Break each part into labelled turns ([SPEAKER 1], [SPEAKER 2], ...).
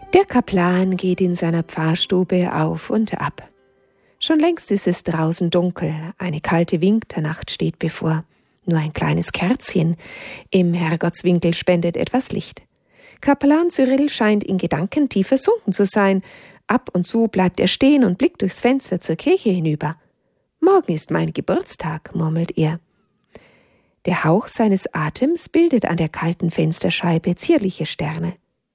[SPEAKER 1] Der Kaplan geht in seiner Pfarrstube auf und ab. Schon längst ist es draußen dunkel, eine kalte Winternacht steht bevor. Nur ein kleines Kerzchen im Herrgottswinkel spendet etwas Licht. Kaplan Cyrill scheint in Gedanken tief versunken zu sein. Ab und zu bleibt er stehen und blickt durchs Fenster zur Kirche hinüber. »Morgen ist mein Geburtstag«, murmelt er. Der Hauch seines Atems bildet an der kalten Fensterscheibe zierliche Sterne.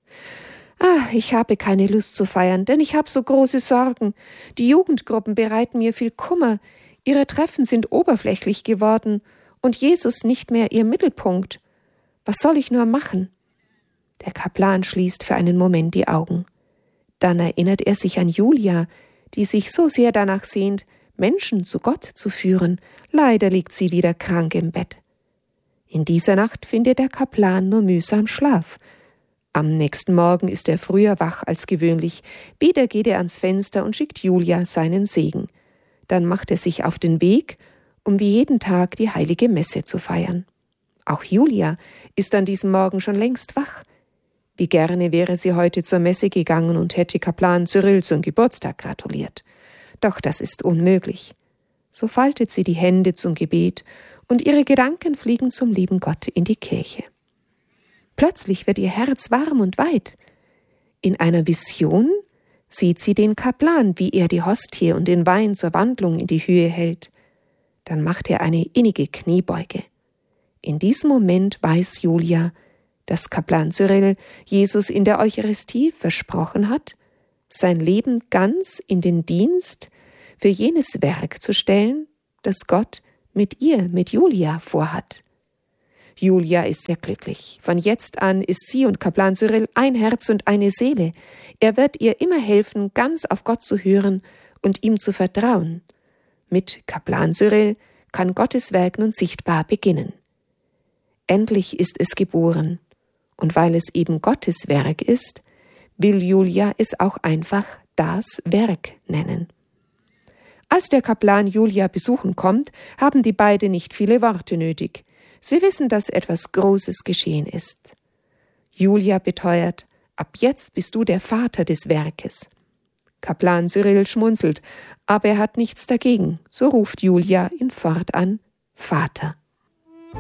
[SPEAKER 1] Ich habe keine Lust zu feiern, denn ich habe so große Sorgen. Die Jugendgruppen bereiten mir viel Kummer. Ihre Treffen sind oberflächlich geworden und Jesus nicht mehr ihr Mittelpunkt. Was soll ich nur machen?« Der Kaplan schließt für einen Moment die Augen. Dann erinnert er sich an Julia, die sich so sehr danach sehnt, Menschen zu Gott zu führen. Leider liegt sie wieder krank im Bett. In dieser Nacht findet der Kaplan nur mühsam Schlaf. Am nächsten Morgen ist er früher wach als gewöhnlich. Wieder geht er ans Fenster und schickt Julia seinen Segen. Dann macht er sich auf den Weg, um wie jeden Tag die heilige Messe zu feiern. Auch Julia ist an diesem Morgen schon längst wach. Wie gerne wäre sie heute zur Messe gegangen und hätte Kaplan Cyrill zum Geburtstag gratuliert. Doch das ist unmöglich. So faltet sie die Hände zum Gebet und ihre Gedanken fliegen zum lieben Gott in die Kirche. Plötzlich wird ihr Herz warm und weit. In einer Vision sieht sie den Kaplan, wie er die Hostie und den Wein zur Wandlung in die Höhe hält. Dann macht er eine innige Kniebeuge. In diesem Moment weiß Julia, dass Kaplan Cyrill Jesus in der Eucharistie versprochen hat, sein Leben ganz in den Dienst für jenes Werk zu stellen, das Gott mit ihr, mit Julia, vorhat. Julia ist sehr glücklich. Von jetzt an ist sie und Kaplan Cyrill ein Herz und eine Seele. Er wird ihr immer helfen, ganz auf Gott zu hören und ihm zu vertrauen. Mit Kaplan Cyrill kann Gottes Werk nun sichtbar beginnen. Endlich ist es geboren. Und weil es eben Gottes Werk ist, will Julia es auch einfach das Werk nennen. Als der Kaplan Julia besuchen kommt, haben die beiden nicht viele Worte nötig. Sie wissen, dass etwas Großes geschehen ist. Julia beteuert, ab jetzt bist du der Vater des Werkes. Kaplan Cyrill schmunzelt, aber er hat nichts dagegen. So ruft Julia ihn fortan Vater.